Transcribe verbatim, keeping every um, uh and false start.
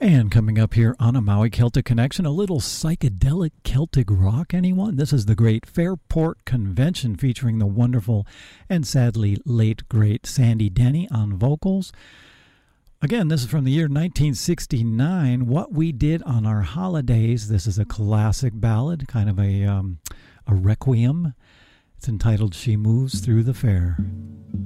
And coming up here on a Maui Celtic Connection, a little psychedelic Celtic rock, anyone? This is the great Fairport Convention featuring the wonderful and sadly late great Sandy Denny on vocals. Again, this is from the year nineteen sixty-nine, What We Did on Our Holidays. This is a classic ballad, kind of a, um, a requiem. It's entitled She Moves Through the Fair.